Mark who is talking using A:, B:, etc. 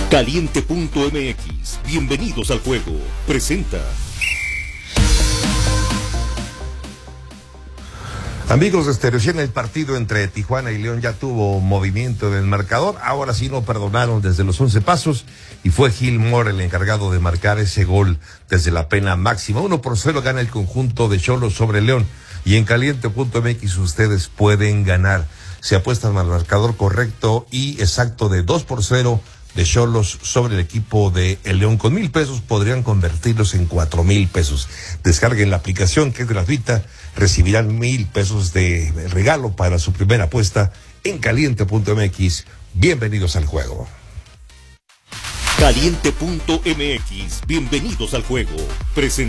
A: Caliente.mx, bienvenidos al juego, presenta.
B: Amigos de Stereo 100, el partido entre Tijuana y León ya tuvo movimiento en el marcador. Ahora sí no perdonaron desde los 11 pasos y fue Gil Mora el encargado de marcar ese gol desde la pena máxima. 1-0 gana el conjunto de Xolos sobre León. Y en Caliente.mx ustedes pueden ganar. Se apuestan al marcador correcto y exacto de 2-0 de Xolos sobre el equipo de el León. Con 1,000 pesos podrían convertirlos en 4,000 pesos. Descarguen la aplicación que es gratuita, recibirán 1,000 pesos de regalo para su primera apuesta en Caliente.mx. Bienvenidos al juego.
A: Caliente.mx, bienvenidos al juego, presenta.